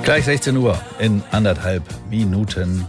Gleich 16 Uhr in 1,5 Minuten.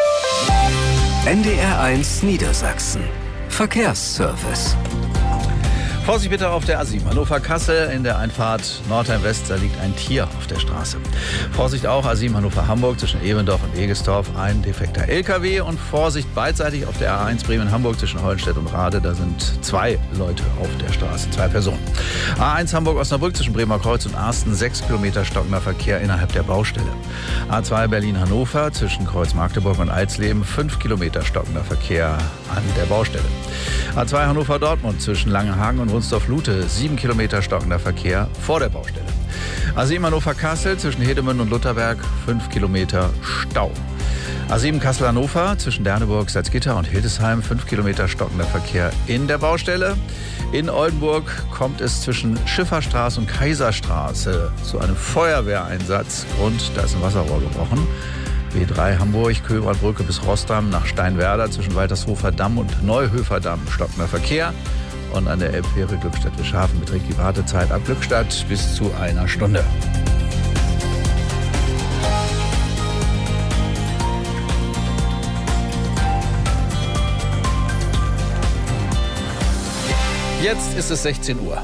NDR1 Niedersachsen. Verkehrsservice. Vorsicht bitte auf der A7 Hannover-Kassel in der Einfahrt Nordheim-West, da liegt ein Tier auf der Straße. Vorsicht auch A7 Hannover-Hamburg zwischen Ebendorf und Egestorf, ein defekter LKW. Und Vorsicht beidseitig auf der A1 Bremen-Hamburg zwischen Hollenstedt und Rade, da sind 2 Leute auf der Straße, 2 Personen. A1 Hamburg-Osnabrück zwischen Bremer Kreuz und Arsten, 6 Kilometer stockender Verkehr innerhalb der Baustelle. A2 Berlin-Hannover zwischen Kreuz Magdeburg und Alsleben, 5 Kilometer stockender Verkehr an der Baustelle. A2 Hannover-Dortmund zwischen Langenhagen und Wunsdorf-Lute, 7 Kilometer stockender Verkehr vor der Baustelle. A7 Hannover-Kassel zwischen Hedemünde und Lutherberg, 5 Kilometer Stau. A7 Kassel-Hannover zwischen Derneburg, Salzgitter und Hildesheim, 5 Kilometer stockender Verkehr in der Baustelle. In Oldenburg kommt es zwischen Schifferstraße und Kaiserstraße zu einem Feuerwehreinsatz und da ist ein Wasserrohr gebrochen. B3 Hamburg, Köbrandbrücke bis Rossdamm nach Steinwerder zwischen Waltershofer Damm und Neuhöfer Damm stockender Verkehr. Und an der Elbfähre Glückstadt-Wischhafen beträgt die Wartezeit ab Glückstadt bis zu 1 Stunde. Jetzt ist es 16 Uhr.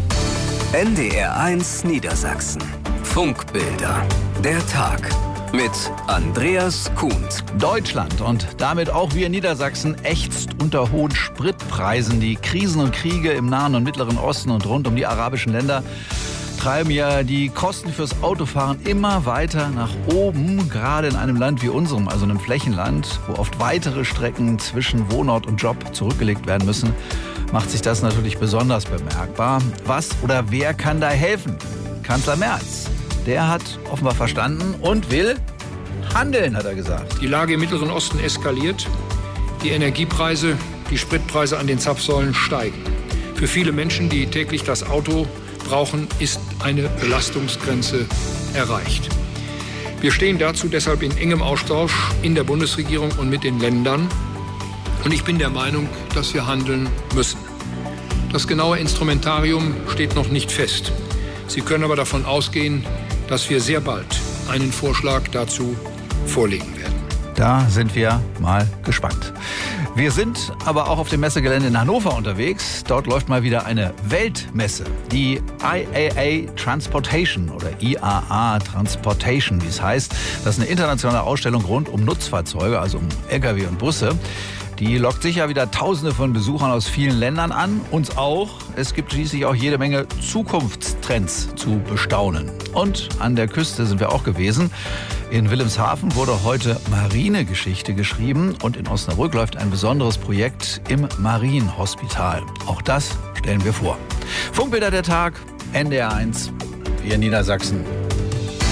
NDR1 Niedersachsen. Funkbilder. Der Tag. Mit Andreas Kuhnt. Deutschland und damit auch wir in Niedersachsen ächzt unter hohen Spritpreisen. Die Krisen und Kriege im Nahen und Mittleren Osten und rund um die arabischen Länder treiben ja die Kosten fürs Autofahren immer weiter nach oben. Gerade in einem Land wie unserem, also einem Flächenland, wo oft weitere Strecken zwischen Wohnort und Job zurückgelegt werden müssen, macht sich das natürlich besonders bemerkbar. Was oder wer kann da helfen? Kanzler Merz. Der hat offenbar verstanden und will handeln, hat er gesagt. Die Lage im Mittleren Osten eskaliert. Die Energiepreise, die Spritpreise an den Zapfsäulen steigen. Für viele Menschen, die täglich das Auto brauchen, ist eine Belastungsgrenze erreicht. Wir stehen dazu deshalb in engem Austausch in der Bundesregierung und mit den Ländern. Und ich bin der Meinung, dass wir handeln müssen. Das genaue Instrumentarium steht noch nicht fest. Sie können aber davon ausgehen, dass wir sehr bald einen Vorschlag dazu vorlegen werden. Da sind wir mal gespannt. Wir sind aber auch auf dem Messegelände in Hannover unterwegs. Dort läuft mal wieder eine Weltmesse. Die IAA Transportation oder IAA Transportation, wie es heißt. Das ist eine internationale Ausstellung rund um Nutzfahrzeuge, also um Lkw und Busse. Die lockt sicher wieder Tausende von Besuchern aus vielen Ländern an. Uns auch. Es gibt schließlich auch jede Menge Zukunftstrends zu bestaunen. Und an der Küste sind wir auch gewesen. In Wilhelmshaven wurde heute Marinegeschichte geschrieben. Und in Osnabrück läuft ein besonderes Projekt im Marienhospital. Auch das stellen wir vor. Funkbilder der Tag, NDR1, wir in Niedersachsen.